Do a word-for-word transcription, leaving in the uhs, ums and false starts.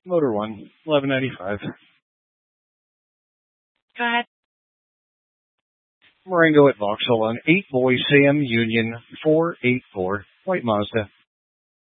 Motor One, eleven ninety-five. Go ahead. Marengo at Vauxhall on eight Boy Sam Union four eight four. White Mazda.